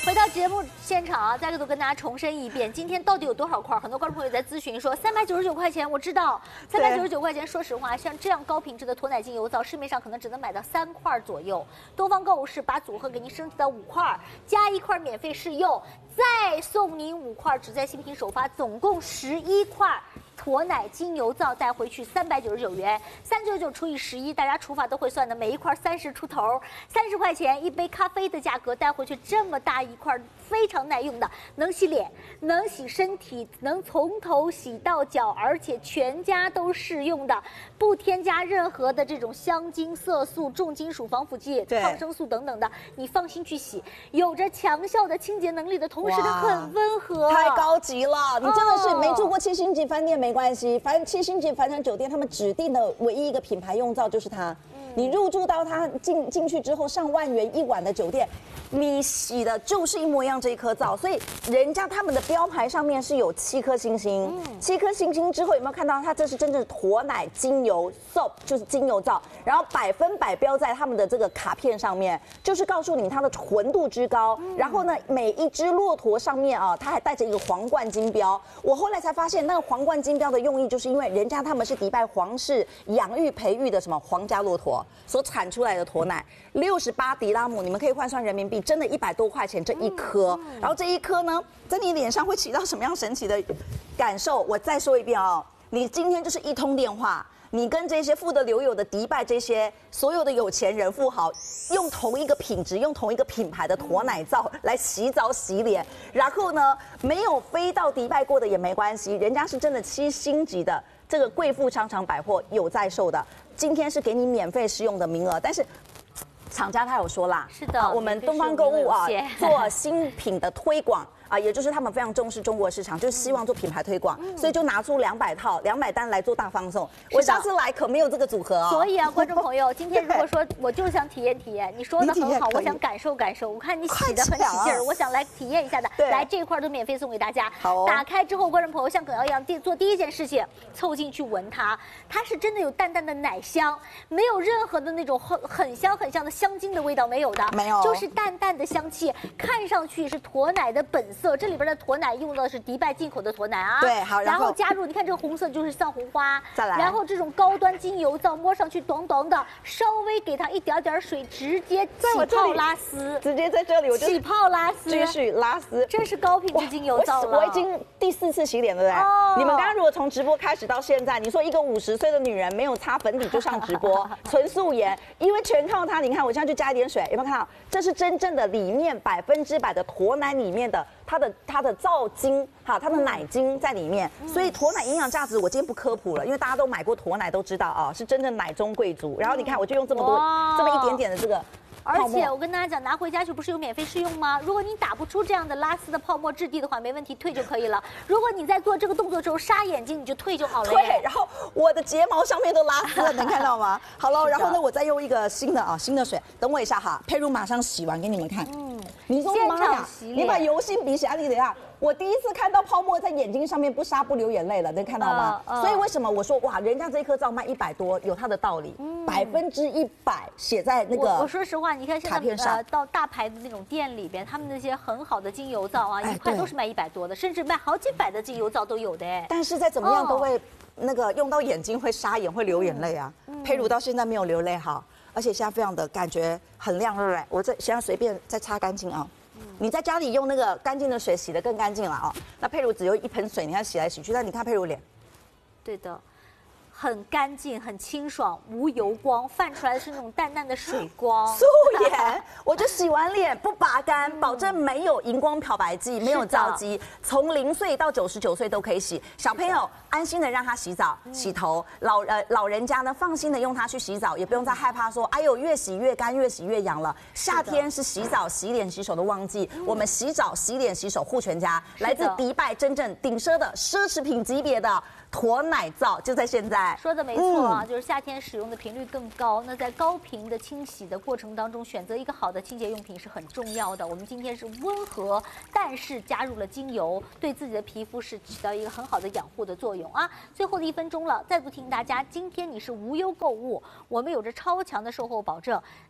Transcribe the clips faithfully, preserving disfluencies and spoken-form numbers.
回到节目现场啊，再度跟大家重申一遍，今天到底有多少块？很多观众朋友在咨询说，三百九十九块钱，我知道，三百九十九块钱。说实话，像这样高品质的驼奶精油皂，市面上可能只能买到三块左右。东方购物是把组合给您升级到五块，加一块免费试用，再送您五块，只在新品首发，总共十一块。 驼奶精油皂带回去三百九十九元，三九九除以十一，大家除法都会算的，每一块三十出头，三十块钱一杯咖啡的价格带回去这么大一块，非常耐用的，能洗脸，能洗身体，能从头洗到脚，而且全家都适用的，不添加任何的这种香精、色素、重金属、防腐剂、抗生素等等的，你放心去洗，有着强效的清洁能力的同时，它很温和， 太高级了！你真的是没住过七星级饭店没关系，反正七星级帆船酒店他们指定的唯一一个品牌用皂就是它。嗯、你入住到它进进去之后，上万元一晚的酒店，你洗的就是一模一样这一颗皂，所以人家他们的标牌上面是有七颗星星，嗯、七颗星星之后有没有看到它这是真正的驼奶精油 soap 就是精油皂，然后百分百标在他们的这个卡片上面，就是告诉你它的纯度之高。嗯、然后呢，每一只骆驼上面啊，它还带着一个皇冠金标。我后来才发现，那个皇冠金标的用意，就是因为人家他们是迪拜皇室养育培育的什么皇家骆驼所产出来的驼奶，六十八迪拉姆，你们可以换算人民币，真的一百多块钱这一颗。嗯嗯、然后这一颗呢，在你脸上会起到什么样神奇的感受？我再说一遍哦，你今天就是一通电话。你跟这些富得流油的迪拜这些所有的有钱人富豪，用同一个品质、用同一个品牌的驼奶皂来洗澡洗脸，然后呢，没有飞到迪拜过的也没关系，人家是真的七星级的这个贵妇商场百货有在售的，今天是给你免费试用的名额，但是。厂家他有说啦， 是的， 啊、我们东方购物啊做新品的推广啊，也就是他们非常重视中国市场，就是希望做品牌推广，嗯、所以就拿出两百套、两百单来做大放送。我下次来可没有这个组合哦。 所以啊，观众朋友，今天如果说我就想体验体验，你说的很好，我想感受感受。我看你洗的很起劲儿，我想来体验一下的。来，这一块都免费送给大家。好、哦，打开之后，观众朋友像葛瑶一样，第做第一件事情，凑近去闻它，它是真的有淡淡的奶香，没有任何的那种很很香很香的香精的味道，没有的， 没有， 就是淡淡的香气，看上去是驼奶的本色。这里边的驼奶用到的是迪拜进口的驼奶啊， 对，好， 然后加入，你看这个红色就是藏红花， 再来， 然后这种高端精油皂摸上去短短的，稍微给它一点点水，直接起泡拉丝， 直接在这里我就起泡拉丝， 继续拉丝， 这是高品质精油皂了。 我已经第四次洗脸了，对不对？哦、你们刚刚如果从直播开始到现在，你说一个五十岁的女人没有擦粉底就上直播，纯素颜，因为全靠它。你看我现在就加一点水，有没有看到？这是真正的里面百分之百的驼奶里面的。它的它的皂精，哈，它的奶精在里面，所以驼奶营养价值我今天不科普了，因为大家都买过驼奶都知道啊，是真正奶中贵族。然后你看，我就用这么多这么一点点的这个。 而且我跟大家讲，拿回家去不是有免费试用吗？如果你打不出这样的拉丝的泡沫质地的话，没问题，退就可以了。如果你在做这个动作的时候沙眼睛，你就退就好了。 对，然后我的睫毛上面都拉丝了，能看到吗？好了，然后呢，我再用一个新的啊新的水，等我一下哈，佩如马上洗完给你们看。嗯，你说妈呀，你把油性比起来，你等一下。我第一次看到泡沫在眼睛上面不杀不流眼泪了，能看到吗？呃呃、所以为什么我说哇，人家这一颗皂卖一百多，有它的道理，百分之一百写在那个我。我说实话，你看现在呃到大牌的那种店里边，他们那些很好的精油皂啊，一块都是卖一百多的，甚至卖好几百的精油皂都有的哎。 但是再怎么样都会、哦、那个用到眼睛会杀眼，会流眼泪啊。嗯、佩如到现在没有流泪哈，而且现在非常的感觉很亮，对不对？我这现在随便再擦干净啊。你在家里用那个干净的水洗得更干净了啊、哦！那佩如只用一盆水，你看洗来洗去，但你看佩如脸， 对的，很干净，很清爽，无油光，泛出来的是那种淡淡的水光。 素颜，我就洗完脸不拔干，嗯、保证没有荧光漂白剂，没有皂基，从零岁到九十九岁都可以洗。小朋友安心的让他洗澡、洗头，老呃老人家呢放心的用它去洗澡，也不用再害怕说，哎呦越洗越干，越洗越痒了。夏天是洗澡、洗脸、洗手的旺季，我们洗澡、洗脸、洗手护全家，来自迪拜真正顶奢的奢侈品级别的驼奶皂，就在现在。 说的没错啊，嗯、就是夏天使用的频率更高。那在高频的清洗的过程当中，选择一个好的清洁用品是很重要的。我们今天是温和，但是加入了精油，对自己的皮肤是起到一个很好的养护的作用啊。最后的一分钟了，再度提醒大家，今天你是无忧购物，我们有着超强的售后保证。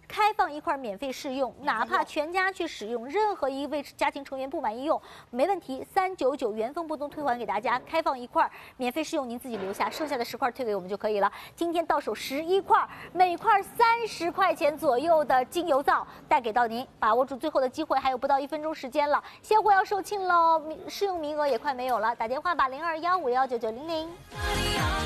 开放一块免费试用，哪怕全家去使用，任何一位家庭成员不满意用，没问题，三九九原封不动退还给大家。开放一块免费试用，您自己留下，剩下的十块退给我们就可以了。今天到手十一块，每块三十块钱左右的精油皂带给到您，把握住最后的机会，还有不到一分钟时间了，现货要售罄喽，试用名额也快没有了，打电话吧，零二幺五幺九九零零。